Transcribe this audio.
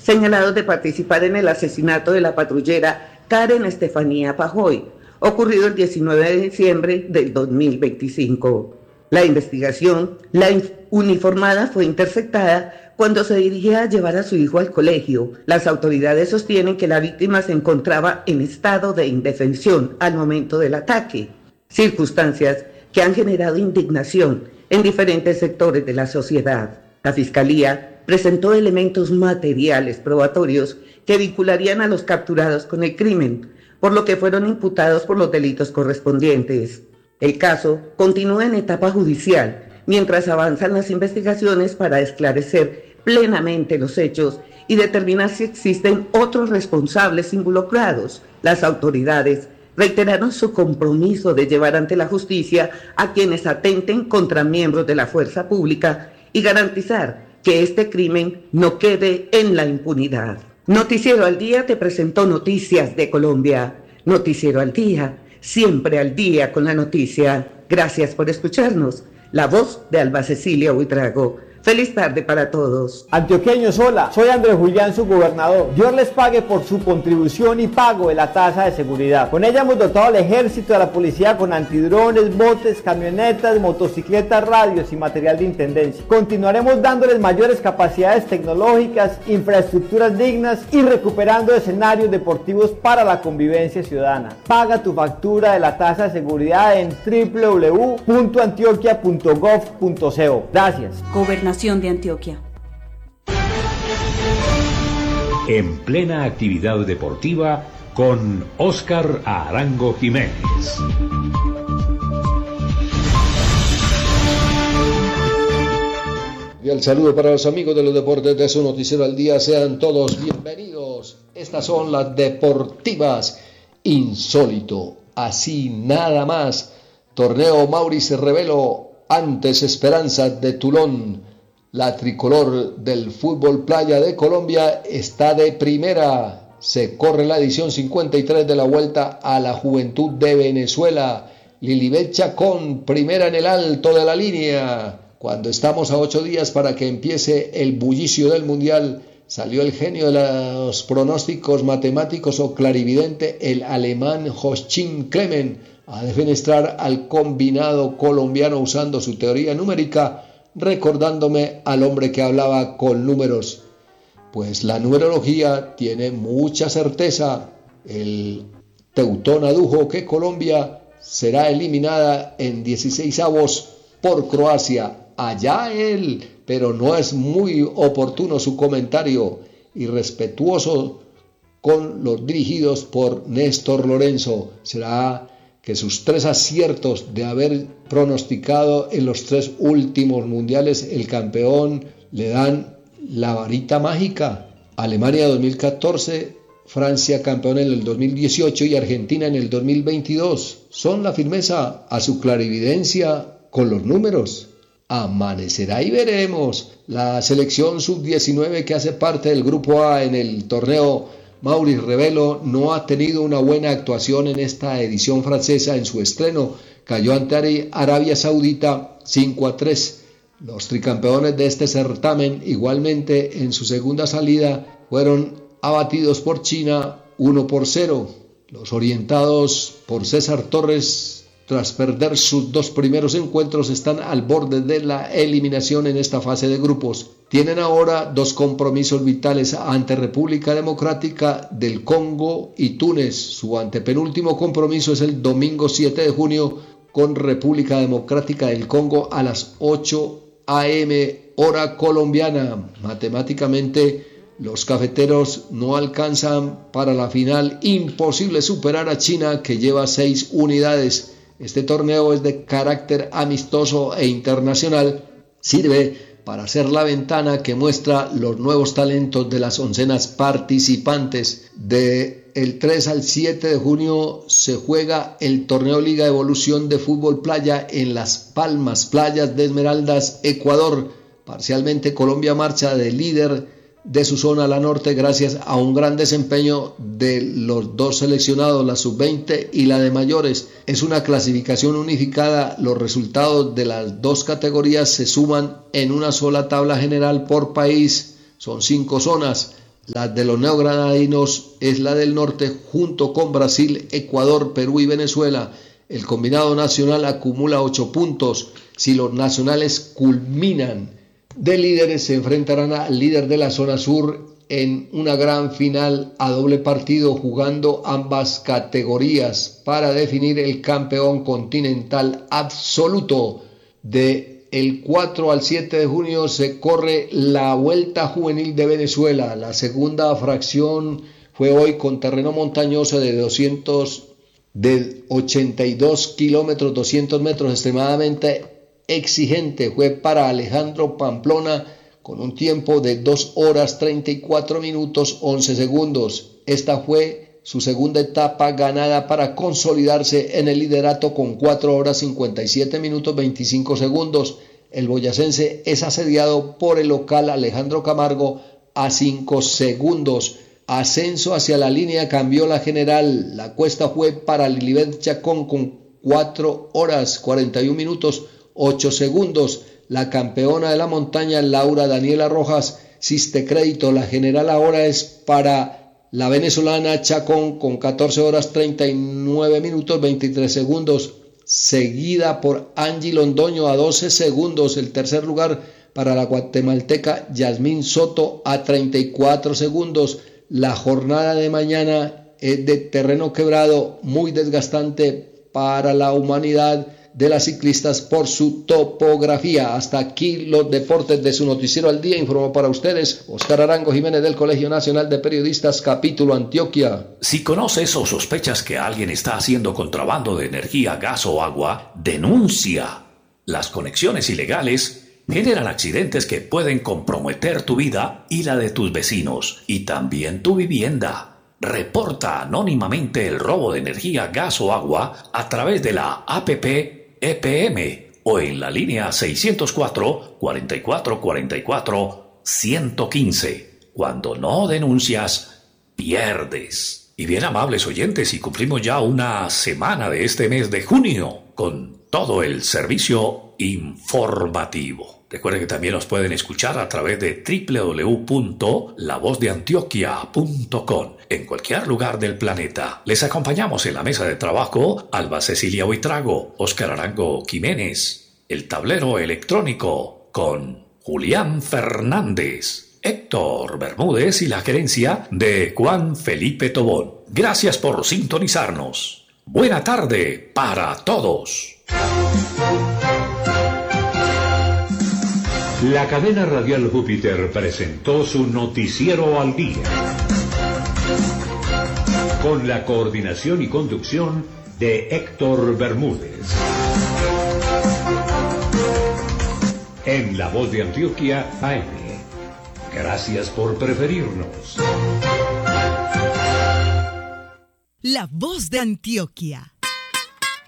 señalados de participar en el asesinato de la patrullera Karen Estefanía Pajoy, ocurrido el 19 de diciembre del 2025. La investigación, la uniformada fue interceptada cuando se dirigía a llevar a su hijo al colegio. Las autoridades sostienen que la víctima se encontraba en estado de indefensión al momento del ataque, circunstancias que han generado indignación en diferentes sectores de la sociedad. La Fiscalía presentó elementos materiales probatorios que vincularían a los capturados con el crimen, por lo que fueron imputados por los delitos correspondientes. El caso continúa en etapa judicial, mientras avanzan las investigaciones para esclarecer plenamente los hechos y determinar si existen otros responsables involucrados. Las autoridades reiteraron su compromiso de llevar ante la justicia a quienes atenten contra miembros de la fuerza pública y garantizar que este crimen no quede en la impunidad. Noticiero al Día te presentó Noticias de Colombia. Noticiero al Día, siempre al día con la noticia. Gracias por escucharnos. La voz de Alba Cecilia Buitrago. Feliz tarde para todos. Antioqueños, hola, soy Andrés Julián, su gobernador. Dios les pague por su contribución y pago de la tasa de seguridad. Con ella hemos dotado al ejército y a la policía con antidrones, botes, camionetas, motocicletas, radios y material de intendencia. Continuaremos dándoles mayores capacidades tecnológicas, infraestructuras dignas y recuperando escenarios deportivos para la convivencia ciudadana. Paga tu factura de la tasa de seguridad en www.antioquia.gov.co. Gracias. Gobernación de Antioquia. En plena actividad deportiva con Óscar Arango Jiménez. Y el saludo para los amigos de los deportes de su noticiero al día. Sean todos bienvenidos. Estas son las deportivas. Insólito. Así nada más. Torneo Maurice Revelo. Antes Esperanza de Tulón. La tricolor del fútbol playa de Colombia está de primera. Se corre la edición 53 de la Vuelta a la Juventud de Venezuela. Lilibet Chacón, primera en el alto de la línea. Cuando estamos a 8 días para que empiece el bullicio del Mundial, salió el genio de los pronósticos matemáticos o clarividente, el alemán Joachim Klemen, a defenestrar al combinado colombiano usando su teoría numérica, recordándome al hombre que hablaba con números. Pues la numerología tiene mucha certeza. El Teutón adujo que Colombia será eliminada en 16avos por Croacia. Allá él, pero no es muy oportuno su comentario, irrespetuoso con los dirigidos por Néstor Lorenzo. Será que sus 3 aciertos de haber pronosticado en los 3 últimos mundiales el campeón le dan la varita mágica. Alemania 2014, Francia campeón en el 2018 y Argentina en el 2022. Son la firmeza a su clarividencia con los números. Amanecerá y veremos. La selección sub-19 que hace parte del grupo A en el torneo Maurice Revelo no ha tenido una buena actuación en esta edición francesa. En su estreno cayó ante Arabia Saudita 5-3. Los tricampeones de este certamen igualmente en su segunda salida fueron abatidos por China 1-0. Los orientados por César Torres, tras perder sus 2 primeros encuentros, están al borde de la eliminación en esta fase de grupos. Tienen ahora 2 compromisos vitales ante República Democrática del Congo y Túnez. Su antepenúltimo compromiso es el domingo 7 de junio con República Democrática del Congo a las 8 a.m. hora colombiana. Matemáticamente, los cafeteros no alcanzan para la final. Imposible superar a China, que lleva 6 unidades. Este torneo es de carácter amistoso e internacional. Sirve para ser la ventana que muestra los nuevos talentos de las oncenas participantes. Del 3 al 7 de junio se juega el torneo Liga Evolución de Fútbol Playa en Las Palmas, Playas de Esmeraldas, Ecuador. Parcialmente Colombia marcha de líder de su zona a la norte gracias a un gran desempeño de los 2 seleccionados, la sub-20 y la de mayores. Es una clasificación unificada. Los resultados de las 2 categorías se suman en una sola tabla general por país. Son 5 zonas. La de los neogranadinos es la del norte, junto con Brasil, Ecuador, Perú y Venezuela. El combinado nacional acumula 8 puntos. Si los nacionales culminan de líderes, se enfrentarán al líder de la zona sur en una gran final a doble partido, jugando ambas categorías para definir el campeón continental absoluto. Del 4 al 7 de junio se corre la Vuelta Juvenil de Venezuela. La segunda fracción fue hoy con terreno montañoso de 82 kilómetros, 200 metros, extremadamente exigente. Fue para Alejandro Pamplona con un tiempo de 2 horas 34 minutos 11 segundos. Esta fue su segunda etapa ganada para consolidarse en el liderato con 4 horas 57 minutos 25 segundos. El boyacense es asediado por el local Alejandro Camargo a 5 segundos. Ascenso hacia la línea cambió la general. La cuesta fue para Lilibet Chacón con 4 horas 41 minutos 8 segundos. La campeona de la montaña, Laura Daniela Rojas, Siste Crédito. La general ahora es para la venezolana Chacón con 14 horas 39 minutos 23 segundos, seguida por Angie Londoño a 12 segundos. El tercer lugar para la guatemalteca Yasmín Soto a 34 segundos. La jornada de mañana es de terreno quebrado, muy desgastante para la humanidad de las ciclistas por su topografía. Hasta aquí los deportes de su noticiero al día. Informó para ustedes Óscar Arango Jiménez del Colegio Nacional de Periodistas, capítulo Antioquia. Si conoces o sospechas que alguien está haciendo contrabando de energía, gas o agua, denuncia. Las conexiones ilegales generan accidentes que pueden comprometer tu vida y la de tus vecinos, y también tu vivienda. Reporta anónimamente el robo de energía, gas o agua a través de la APP EPM o en la línea 604-4444-115. Cuando no denuncias, pierdes. Y bien, amables oyentes, y cumplimos ya una semana de este mes de junio con todo el servicio informativo. Recuerden que también nos pueden escuchar a través de www.lavozdeantioquia.com en cualquier lugar del planeta. Les acompañamos en la mesa de trabajo Alba Cecilia Buitrago, Óscar Arango Jiménez, el tablero electrónico con Julián Fernández, Héctor Bermúdez y la gerencia de Juan Felipe Tobón. Gracias por sintonizarnos. Buena tarde para todos. La cadena radial Júpiter presentó su noticiero al día, con la coordinación y conducción de Héctor Bermúdez. En La Voz de Antioquia AM. Gracias por preferirnos. La Voz de Antioquia.